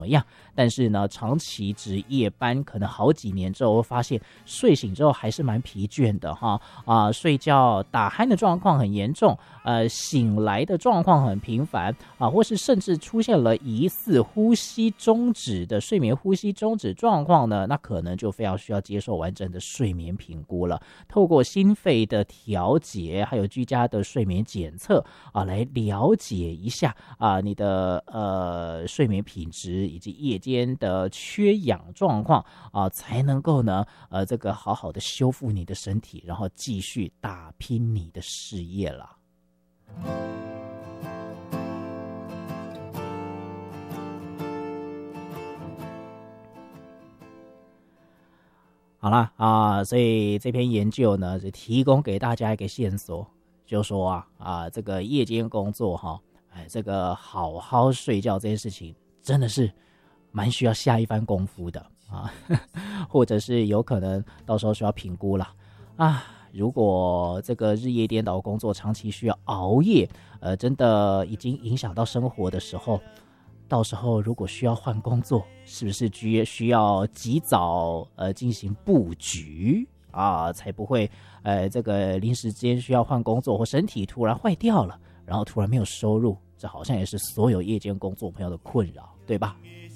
但是呢，长期值夜班，可能好几年之后，会发现睡醒之后还是蛮疲倦的哈睡觉打鼾的状况很严重，醒来的状况很频繁或是甚至出现了疑似呼吸中止的睡眠呼吸中止状况呢，那可能就非常需要接受完整的睡眠评估了。透过心肺的调节，还有居家的睡眠检测来了解一下你的睡眠品质以及夜间的缺氧状况才能够呢这个好好的修复你的身体，然后继续打拼你的事业了。好啦所以这篇研究呢，就提供给大家一个线索，就说这个夜间工作这个好好睡觉这件事情，真的是蛮需要下一番功夫的或者是有可能到时候需要评估了如果这个日夜颠倒工作长期需要熬夜，真的已经影响到生活的时候，到时候如果需要换工作，是不是需要及早进行布局才不会这个临时间需要换工作，或身体突然坏掉了，然后突然没有收入，这好像也是所有夜间工作朋友的困扰，对吧？